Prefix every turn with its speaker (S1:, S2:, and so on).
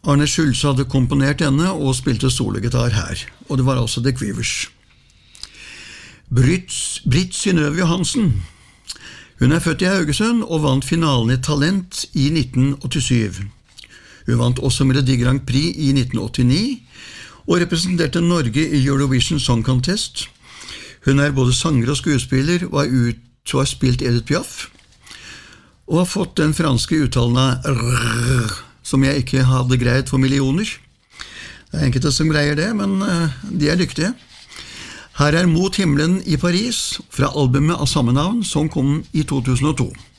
S1: Arne Schulze hadde komponert denne og spilte sologitar her, og det var altså The Quivers. Britt Synnøve Johansen. Hun født i Haugesund og vant finalen i Talent i 1987. Hun vant også Melodi Grand Prix i 1989, og representerte Norge i Eurovision Song Contest. Hun både sanger og skuespiller, og har spilt Edith Piaf, og har fått den franske uttalen av rrr, som jeg ikke hadde greid for millioner. Det enkelte som greier det, men de dyktige. Her Mot himmelen i Paris, fra albumet av samme navn, som kom i 2002.